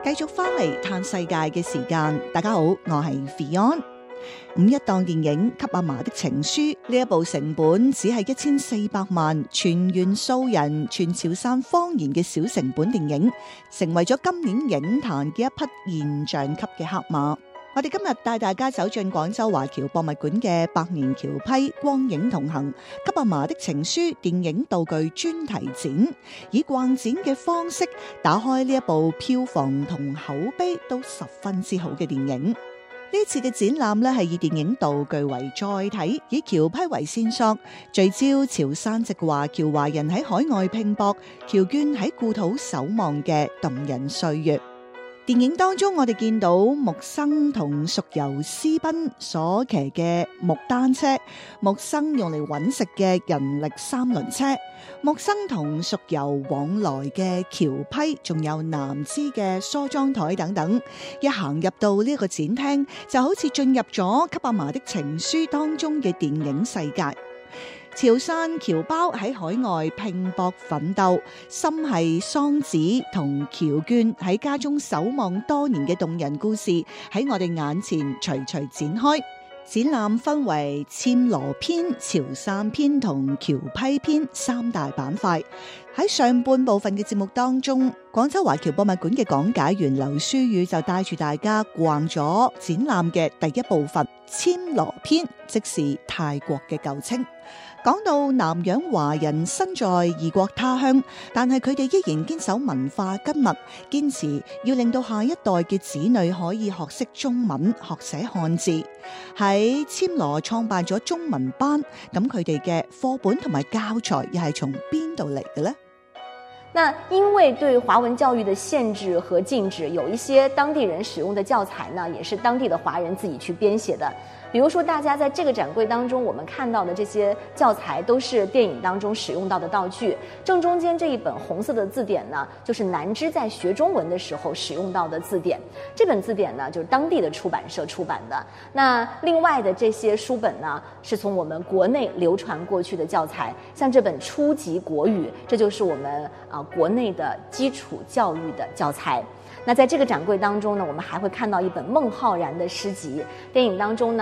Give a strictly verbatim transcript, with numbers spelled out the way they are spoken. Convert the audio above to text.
繼續翻嚟嘆世界嘅時間，大家好，我係 Fion。五一檔電影《給阿嫲的情書》呢一部成本只係一千四百萬，全員素人，全潮汕方言嘅小成本電影，成為咗今年影壇嘅一匹現象級嘅黑馬。我哋今日帶大家走進廣州華僑博物館嘅百年橋批光影同行給阿嫲的情書電影道具專題展，以逛展嘅方式打開呢一部票房同口碑都十分之好嘅電影。呢次嘅展覽咧係以電影道具為載體，以橋批為線索，聚焦潮汕籍華僑華人喺海外拼搏、僑眷喺故土守望嘅動人歲月。電影當中，我哋見到木生同淑由私奔所騎嘅木單車，木生用嚟揾食嘅人力三輪車，木生同淑由往來嘅橋批，仲有南枝嘅梳妝台等等。一行入到呢個展廳，就好似進入咗《給阿嫲的情書》當中嘅電影世界。潮汕僑胞喺海外拼搏奮鬥，心繫桑梓同僑眷喺家中守望多年嘅動人故事喺我哋眼前徐徐展開。展覽分為暹羅篇、潮汕篇同僑批篇三大板塊。喺上半部分嘅節目當中，廣州華僑博物館嘅講解員劉書宇就帶住大家逛咗展覽嘅第一部分暹羅篇，即是泰國嘅舊稱。講到南洋華人身在異國他鄉，但係佢哋依然堅守文化根脈，堅持要令到下一代嘅子女可以學識中文、學寫漢字。喺暹羅創辦咗中文班，咁佢哋嘅課本同埋教材又係從邊度嚟嘅呢？ 那因為對華文教育的限制和禁止，有一些當地人使用的教材呢，也是當地的華人自己去編寫的。比如說，大家在這個展櫃當中，我們看到的這些教材都是電影當中使用到的道具。正中間這一本紅色的字典呢，就是南枝在學中文的時候使用到的字典。這本字典呢，就是當地的出版社出版的。那另外的這些書本呢，是從我們國內流傳過去的教材，像這本初級國語，這就是我們啊國內的基礎教育的教材。那在這個展櫃當中呢，我們還會看到一本孟浩然的詩集。電影當中呢，